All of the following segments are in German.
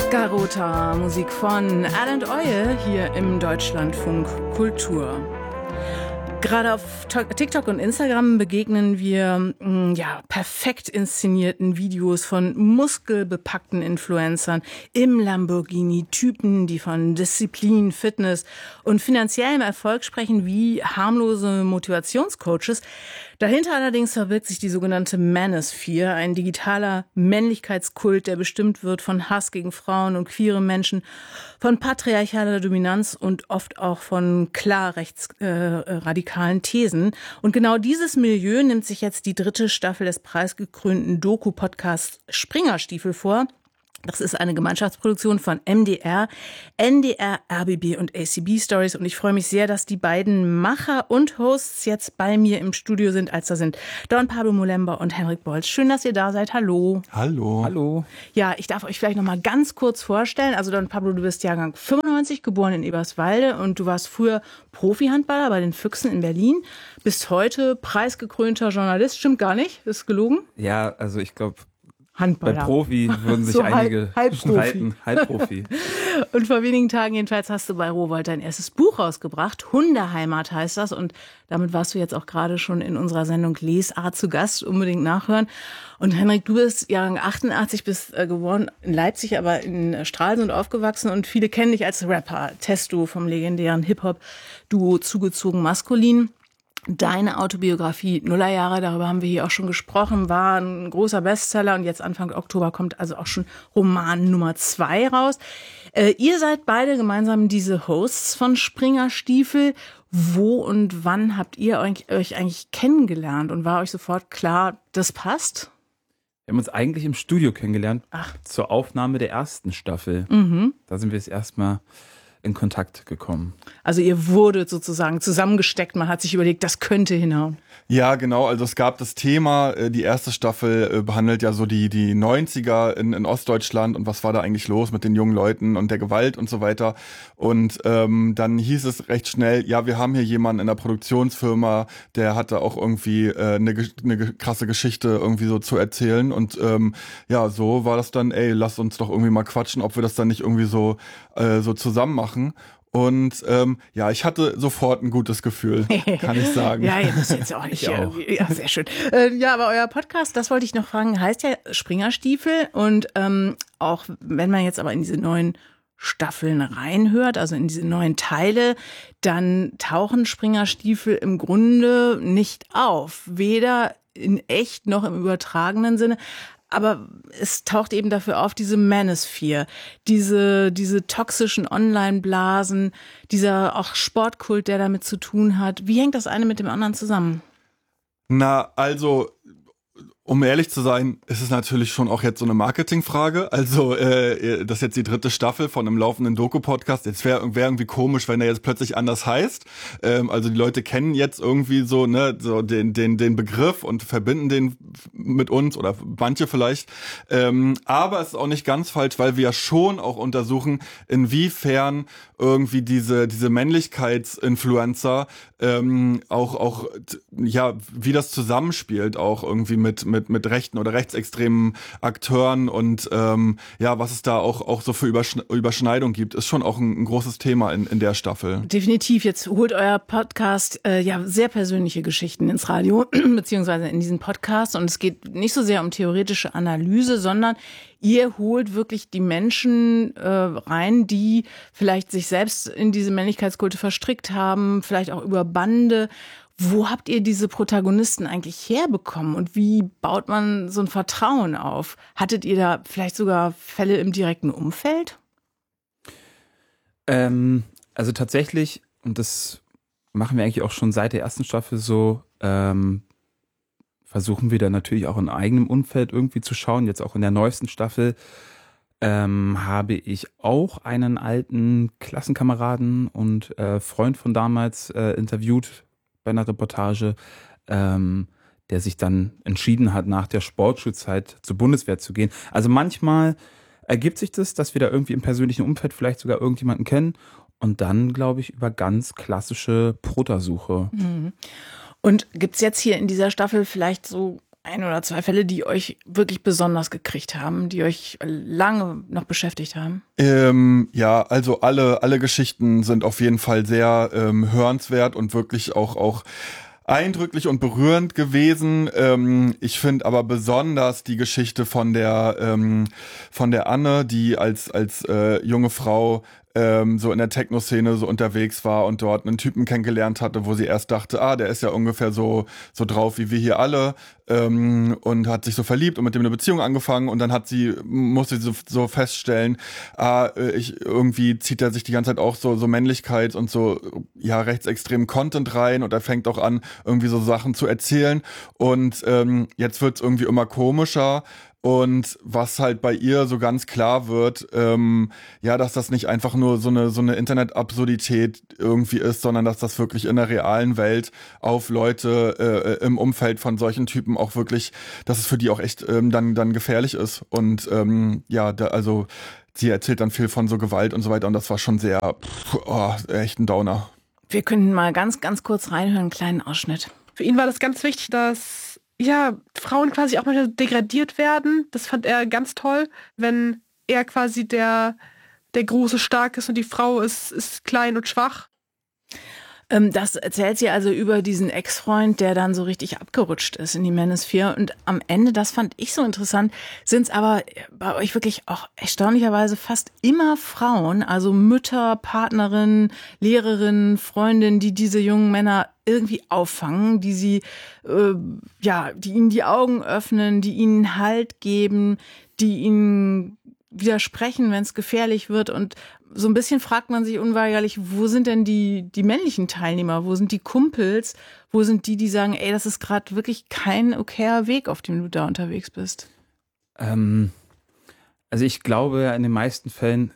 Oscar-Rota, Musik von Alan Oye hier im Deutschlandfunk Kultur. Gerade auf TikTok und Instagram begegnen wir perfekt inszenierten Videos von muskelbepackten Influencern im Lamborghini, Typen, die von Disziplin, Fitness und finanziellem Erfolg sprechen, wie harmlose Motivationscoaches. Dahinter allerdings verbirgt sich die sogenannte Manosphere, ein digitaler Männlichkeitskult, der bestimmt wird von Hass gegen Frauen und queere Menschen, von patriarchaler Dominanz und oft auch von klar rechtsradikalen Thesen. Und genau dieses Milieu nimmt sich jetzt die 3. Staffel des preisgekrönten Doku-Podcasts Springerstiefel vor. Das ist eine Gemeinschaftsproduktion von MDR, NDR, RBB und ACB Stories. Und ich freue mich sehr, dass die beiden Macher und Hosts jetzt bei mir im Studio sind, als da sind Don Pablo Molemba und Henrik Bolz. Schön, dass ihr da seid. Hallo. Hallo. Hallo. Ja, ich darf euch vielleicht noch mal ganz kurz vorstellen. Also Don Pablo, du bist Jahrgang 95, geboren in Eberswalde und du warst früher Profi-Handballer bei den Füchsen in Berlin. Bist heute preisgekrönter Journalist. Stimmt gar nicht, ist gelogen. Ja, also ich glaube, Handballer. bei Profi würden sich So einige Halbprofi. Halbprofi. Und vor wenigen Tagen jedenfalls hast du bei Rowohlt dein erstes Buch rausgebracht. Hundeheimat heißt das. Und damit warst du jetzt auch gerade schon in unserer Sendung Lesart zu Gast. Unbedingt nachhören. Und Henrik, du bist Jahrgang 88, bist geboren in Leipzig, aber in Stralsund aufgewachsen. Und viele kennen dich als Rapper. Testo vom legendären Hip-Hop-Duo Zugezogen Maskulin. Deine Autobiografie Nullerjahre, darüber haben wir hier auch schon gesprochen, war ein großer Bestseller und jetzt Anfang Oktober kommt also auch schon Roman Nummer 2 raus. Ihr seid beide gemeinsam diese Hosts von Springerstiefel. Wo und wann habt ihr euch eigentlich kennengelernt und war euch sofort klar, das passt? Wir haben uns eigentlich im Studio kennengelernt, zur Aufnahme der 1. Staffel. Mhm. Da sind wir jetzt erstmal in Kontakt gekommen. Also ihr wurdet sozusagen zusammengesteckt, man hat sich überlegt, das könnte hinhauen. Ja, genau, also es gab das Thema, die 1. Staffel behandelt ja so die 90er in Ostdeutschland und was war da eigentlich los mit den jungen Leuten und der Gewalt und so weiter. Und dann hieß es recht schnell, ja, wir haben hier jemanden in der Produktionsfirma, der hatte auch irgendwie eine krasse Geschichte irgendwie so zu erzählen. Und ja, so war das dann, lasst uns doch irgendwie mal quatschen, ob wir das dann nicht irgendwie so zusammen machen. Und ja, ich hatte sofort ein gutes Gefühl, kann ich sagen. Ja, das ist jetzt auch nicht. Ja, sehr schön. Ja, aber euer Podcast, das wollte ich noch fragen, heißt ja Springerstiefel. Und auch wenn man jetzt aber in diese neuen Staffeln reinhört, also in diese neuen Teile, dann tauchen Springerstiefel im Grunde nicht auf. Weder in echt noch im übertragenen Sinne. Aber es taucht eben dafür auf, diese Manosphere, diese toxischen Online-Blasen, dieser auch Sportkult, der damit zu tun hat. Wie hängt das eine mit dem anderen zusammen? Na, also, um ehrlich zu sein, ist es natürlich schon auch jetzt so eine Marketingfrage. Also, das ist jetzt die 3. Staffel von einem laufenden Doku-Podcast. Jetzt wäre irgendwie komisch, wenn er jetzt plötzlich anders heißt. Also die Leute kennen jetzt irgendwie so den Begriff und verbinden den mit uns oder manche vielleicht. Aber es ist auch nicht ganz falsch, weil wir ja schon auch untersuchen, inwiefern irgendwie diese Männlichkeitsinfluencer auch ja, wie das zusammenspielt auch irgendwie mit rechten oder rechtsextremen Akteuren und ja, was es da auch so für Überschneidung gibt, ist schon auch ein großes Thema in der Staffel. Definitiv. Jetzt holt euer Podcast ja sehr persönliche Geschichten ins Radio, beziehungsweise in diesen Podcast. Und es geht nicht so sehr um theoretische Analyse, sondern ihr holt wirklich die Menschen rein, die vielleicht sich selbst in diese Männlichkeitskulte verstrickt haben, vielleicht auch über Bande. Wo habt ihr diese Protagonisten eigentlich herbekommen und wie baut man so ein Vertrauen auf? Hattet ihr da vielleicht sogar Fälle im direkten Umfeld? Also tatsächlich, und das machen wir eigentlich auch schon seit der 1. Staffel so, versuchen wir da natürlich auch in eigenem Umfeld irgendwie zu schauen. Jetzt auch in der neuesten Staffel habe ich auch einen alten Klassenkameraden und Freund von damals interviewt bei einer Reportage, der sich dann entschieden hat, nach der Sportschulzeit zur Bundeswehr zu gehen. Also manchmal ergibt sich das, dass wir da irgendwie im persönlichen Umfeld vielleicht sogar irgendjemanden kennen und dann, glaube ich, über ganz klassische Protasuche. Und gibt's jetzt hier in dieser Staffel vielleicht so ein oder zwei Fälle, die euch wirklich besonders gekriegt haben, die euch lange noch beschäftigt haben? Ja, also alle Geschichten sind auf jeden Fall sehr hörenswert und wirklich auch eindrücklich und berührend gewesen. Ich finde aber besonders die Geschichte von der Anne, die als junge Frau so in der Techno-Szene so unterwegs war und dort einen Typen kennengelernt hatte, wo sie erst dachte, der ist ja ungefähr so drauf wie wir hier alle, und hat sich so verliebt und mit dem eine Beziehung angefangen, und dann musste sie so feststellen, irgendwie zieht er sich die ganze Zeit auch so Männlichkeit und so, ja, rechtsextremen Content rein, und er fängt auch an, irgendwie so Sachen zu erzählen, und jetzt wird's irgendwie immer komischer. Und was halt bei ihr so ganz klar wird, dass das nicht einfach nur so eine Internet-Absurdität irgendwie ist, sondern dass das wirklich in der realen Welt auf Leute im Umfeld von solchen Typen auch wirklich, dass es für die auch echt dann gefährlich ist. Und also sie erzählt dann viel von so Gewalt und so weiter, und das war schon sehr, echt ein Downer. Wir können mal ganz, ganz kurz reinhören, einen kleinen Ausschnitt. Für ihn war das ganz wichtig, dass Frauen quasi auch mal degradiert werden. Das fand er ganz toll, wenn er quasi der große Stark ist und die Frau ist klein und schwach. Das erzählt sie also über diesen Ex-Freund, der dann so richtig abgerutscht ist in die Manosphere. Und am Ende, das fand ich so interessant, sind es aber bei euch wirklich auch erstaunlicherweise fast immer Frauen, also Mütter, Partnerinnen, Lehrerinnen, Freundinnen, die diese jungen Männer irgendwie auffangen, die sie, die ihnen die Augen öffnen, die ihnen Halt geben, die ihnen widersprechen, wenn es gefährlich wird. Und so ein bisschen fragt man sich unweigerlich, wo sind denn die männlichen Teilnehmer? Wo sind die Kumpels? Wo sind die sagen, ey, das ist gerade wirklich kein okayer Weg, auf dem du da unterwegs bist? Also ich glaube, in den meisten Fällen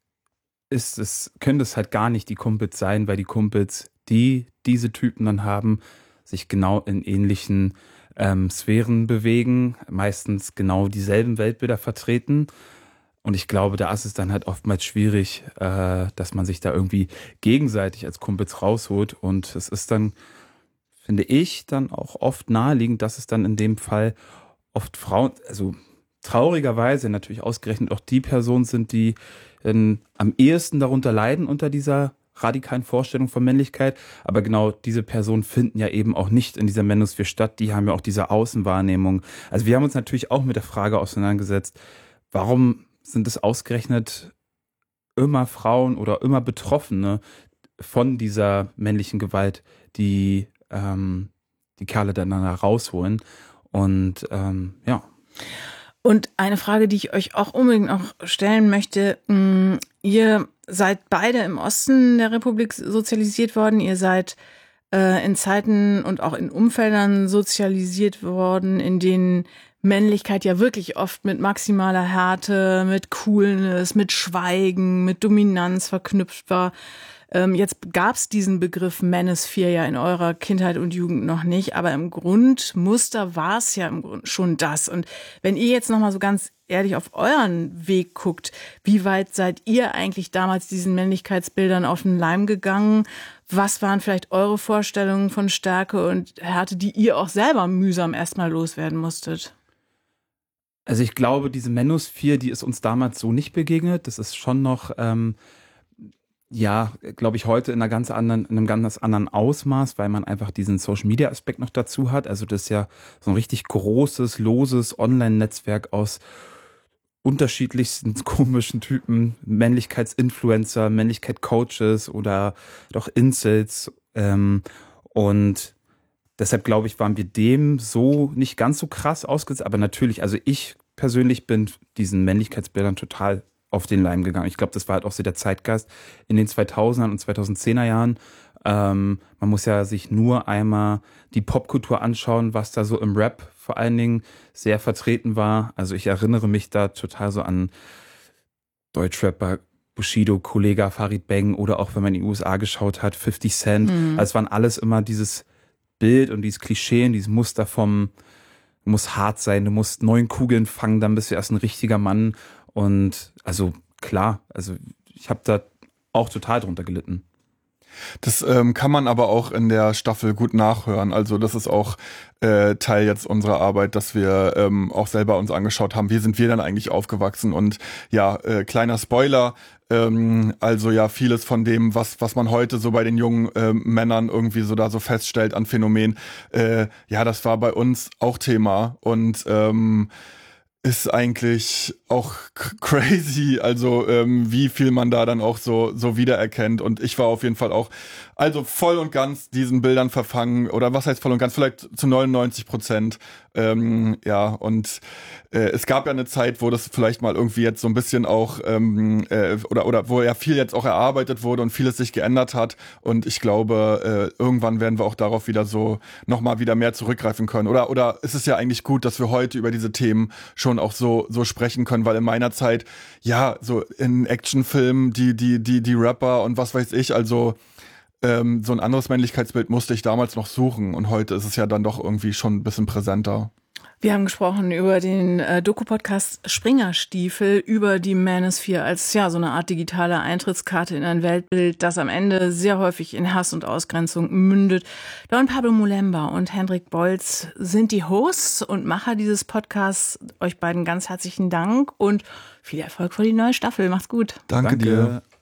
können das halt gar nicht die Kumpels sein, weil die Kumpels, die diese Typen dann haben, sich genau in ähnlichen Sphären bewegen, meistens genau dieselben Weltbilder vertreten. Und ich glaube, da ist es dann halt oftmals schwierig, dass man sich da irgendwie gegenseitig als Kumpels rausholt. Und es ist dann, finde ich, dann auch oft naheliegend, dass es dann in dem Fall oft Frauen, also traurigerweise natürlich ausgerechnet auch die Personen sind, die am ehesten darunter leiden unter dieser radikalen Vorstellung von Männlichkeit. Aber genau diese Personen finden ja eben auch nicht in dieser Manosphere statt. Die haben ja auch diese Außenwahrnehmung. Also wir haben uns natürlich auch mit der Frage auseinandergesetzt, warum sind es ausgerechnet immer Frauen oder immer Betroffene von dieser männlichen Gewalt, die die Kerle dann rausholen. Und Und eine Frage, die ich euch auch unbedingt noch stellen möchte. Ihr seid beide im Osten der Republik sozialisiert worden. Ihr seid in Zeiten und auch in Umfeldern sozialisiert worden, in denen Männlichkeit ja wirklich oft mit maximaler Härte, mit Coolness, mit Schweigen, mit Dominanz verknüpft war. Jetzt gab es diesen Begriff Manosphere ja in eurer Kindheit und Jugend noch nicht, aber im Grundmuster war es ja im Grunde schon das. Und wenn ihr jetzt nochmal so ganz ehrlich auf euren Weg guckt, wie weit seid ihr eigentlich damals diesen Männlichkeitsbildern auf den Leim gegangen? Was waren vielleicht eure Vorstellungen von Stärke und Härte, die ihr auch selber mühsam erstmal loswerden musstet? Also ich glaube, diese Manosphere, die ist uns damals so nicht begegnet. Das ist schon noch, glaube ich, heute in einem ganz anderen Ausmaß, weil man einfach diesen Social-Media-Aspekt noch dazu hat. Also das ist ja so ein richtig großes, loses Online-Netzwerk aus unterschiedlichsten komischen Typen, Männlichkeitsinfluencer, Männlichkeit-Coaches oder doch Incels. Und deshalb, glaube ich, waren wir dem so nicht ganz so krass ausgesetzt. Aber natürlich, also ich persönlich bin diesen Männlichkeitsbildern total auf den Leim gegangen. Ich glaube, das war halt auch so der Zeitgeist in den 2000er und 2010er Jahren. Man muss ja sich nur einmal die Popkultur anschauen, was da so im Rap vor allen Dingen sehr vertreten war. Also ich erinnere mich da total so an Deutschrapper, Bushido, Kollega, Farid Bang oder auch, wenn man in die USA geschaut hat, 50 Cent. Also es waren alles immer dieses Bild und dieses Klischee und dieses Muster vom, du musst hart sein, du musst 9 Kugeln fangen, dann bist du erst ein richtiger Mann. Und also klar, also ich habe da auch total drunter gelitten. Das kann man aber auch in der Staffel gut nachhören. Also das ist auch Teil jetzt unserer Arbeit, dass wir auch selber uns angeschaut haben, wie sind wir denn eigentlich aufgewachsen. Und ja, kleiner Spoiler, also ja, vieles von dem, was man heute so bei den jungen Männern irgendwie so da so feststellt an Phänomen, ja, das war bei uns auch Thema und ist eigentlich auch crazy, also wie viel man da dann auch so wiedererkennt. Und ich war auf jeden Fall auch also voll und ganz diesen Bildern verfangen, oder was heißt voll und ganz, vielleicht zu 99%. Ja, und es gab ja eine Zeit, wo das vielleicht mal irgendwie jetzt so ein bisschen auch oder wo ja viel jetzt auch erarbeitet wurde und vieles sich geändert hat. Und ich glaube, irgendwann werden wir auch darauf wieder so nochmal wieder mehr zurückgreifen können. Oder ist es ja eigentlich gut, dass wir heute über diese Themen schon auch so sprechen können, weil in meiner Zeit, ja, so in Actionfilmen, die Rapper und was weiß ich, also so ein anderes Männlichkeitsbild musste ich damals noch suchen und heute ist es ja dann doch irgendwie schon ein bisschen präsenter. Wir haben gesprochen über den Doku-Podcast Springerstiefel, über die Manosphere als ja so eine Art digitale Eintrittskarte in ein Weltbild, das am Ende sehr häufig in Hass und Ausgrenzung mündet. Don Pablo Mulemba und Hendrik Bolz sind die Hosts und Macher dieses Podcasts. Euch beiden ganz herzlichen Dank und viel Erfolg für die neue Staffel. Macht's gut. Danke dir.